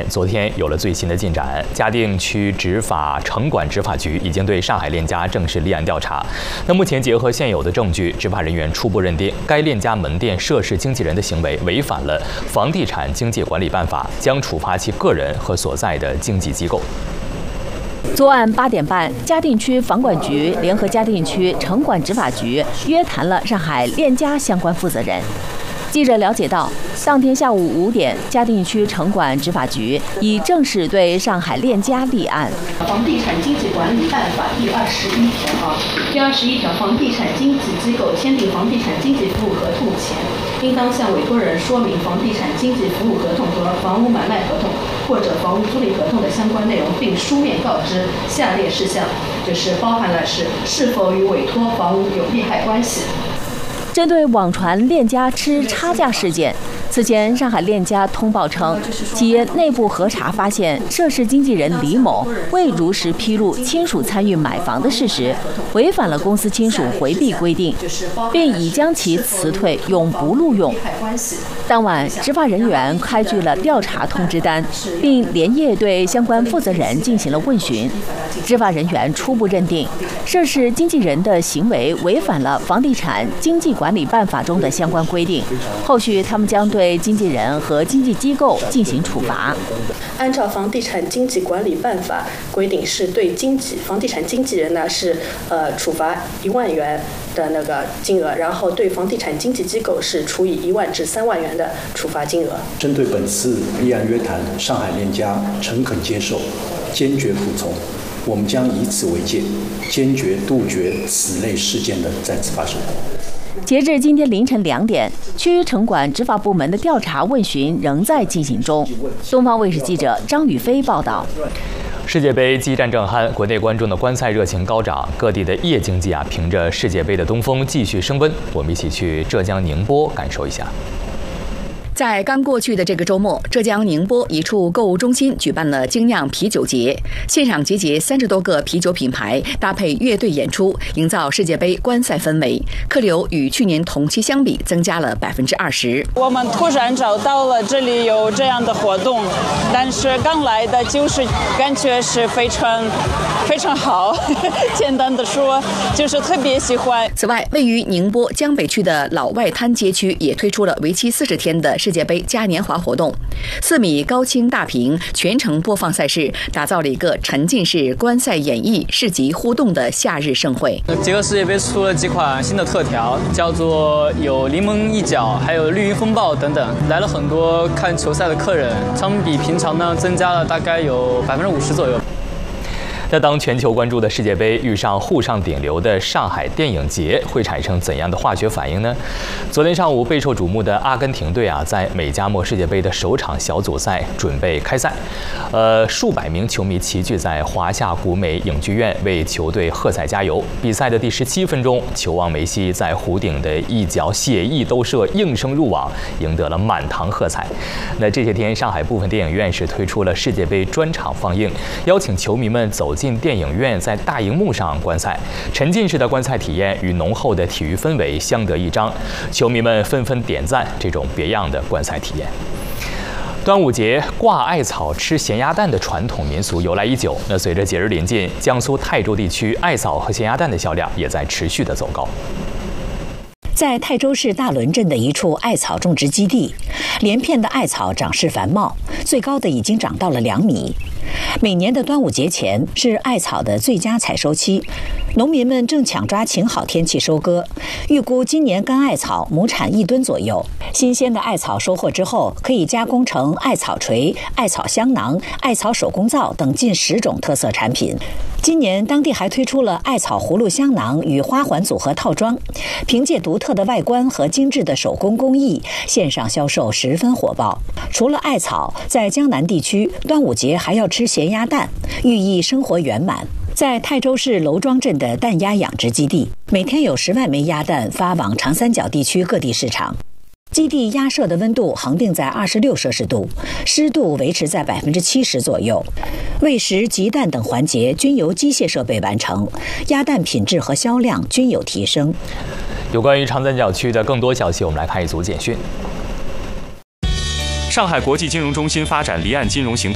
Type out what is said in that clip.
昨天有了最新的进展，嘉定区城管执法局已经对上海链家正式立案调查。那目前结合现有的证据，执法人员初步认定该链家门店涉事经纪人的行为违反了《房地产经济管理办法》，将处罚其个人和所在的经纪机构。 昨晚8点半，嘉定区房管局联合嘉定区城管执法局约谈了上海链家相关负责人。记者了解到，当天下午5点，嘉定区城管执法局已正式对上海链家立案。 房地产经纪管理办法第21条第21条，房地产经纪机构签订房地产经纪服务合同前，应当向委托人说明房地产经纪服务合同和房屋买卖合同或者房屋租赁合同的相关内容，并书面告知下列事项，就是包含了是否与委托房屋有利害关系。 针对网传链家吃差价事件，此前上海链家通报称，企业内部核查发现，涉事经纪人李某未如实披露亲属参与买房的事实，违反了公司亲属回避规定，并已将其辞退，永不录用。当晚，执法人员开具了调查通知单，并连夜对相关负责人进行了问询。执法人员初步认定，涉事经纪人的行为违反了《房地产经济管理办法》中的相关规定，后续他们将对经纪人和经纪机构进行处罚。 按照《房地产经济管理办法》规定，是对房地产经纪人呢是处罚1万元的那个金额，然后对房地产经纪机构是处以1万至3万元的处罚金额。 针对本次立案约谈，上海链家诚恳接受，坚决服从。我们将以此为戒，坚决杜绝此类事件的再次发生。 截至今天凌晨2点，区城管执法部门的调查问询仍在进行中。东方卫视记者张宇飞报道。 世界杯激战正酣，国内观众的观赛热情高涨，各地的夜经济凭着世界杯的东风继续升温。我们一起去浙江宁波感受一下。 在刚过去的这个周末，浙江宁波一处购物中心举办了精酿啤酒节，现场集结30多个啤酒品牌，搭配乐队演出，营造世界杯观赛氛围。客流与去年同期相比增加了20%。 我们突然找到了这里有这样的活动，但是刚来的就是感觉是非常好，简单的说就是特别喜欢。 此外，位于宁波江北区的老外滩街区也推出了为期40天的世界杯嘉年华活动，4米高清大屏全程播放赛事，打造了一个沉浸式观赛演绎、市集互动的夏日盛会。 结合世界杯出了几款新的特调，叫做有临门一脚，还有绿茵风暴等等，来了很多看球赛的客人，他们比平常呢增加了大概有50%左右。 那当全球关注的世界杯遇上沪上顶流的上海电影节，会产生怎样的化学反应呢？昨天上午备受瞩目的阿根廷队在美加墨世界杯的首场小组赛准备开赛，数百名球迷齐聚在华夏古美影剧院为球队喝彩加油。比赛的第17分钟，球王梅西在弧顶的一脚血意兜射应声入网，赢得了满堂喝彩。那这些天，上海部分电影院是推出了世界杯专场放映，邀请球迷们走进电影院，在大荧幕上观赛，沉浸式的观赛体验与浓厚的体育氛围相得益彰，球迷们纷纷点赞这种别样的观赛体验。端午节挂艾草吃咸鸭蛋的传统民俗由来已久，那随着节日临近，江苏泰州地区艾草和咸鸭蛋的销量也在持续的走高。 在泰州市大仑镇的一处艾草种植基地，连片的艾草长势繁茂，最高的已经长到了2米。每年的端午节前是艾草的最佳采收期，农民们正抢抓晴好天气收割，预估今年干艾草亩产1吨左右。新鲜的艾草收获之后，可以加工成艾草锤、艾草香囊、艾草手工皂等近10种特色产品。今年当地还推出了艾草葫芦香囊与花环组合套装，凭借独特的外观和精致的手工工艺，线上销售十分火爆。除了艾草，在江南地区端午节还要吃咸鸭蛋，寓意生活圆满。在泰州市楼庄镇的蛋鸭养殖基地，每天有10万枚鸭蛋发往长三角地区各地市场。基地鸭舍的温度恒定在26摄氏度，湿度维持在70%左右。喂食、集蛋等环节均由机械设备完成，鸭蛋品质和销量均有提升。 有关于长三角区的更多消息，我们来看一组简讯。 上海国际金融中心发展离岸金融行动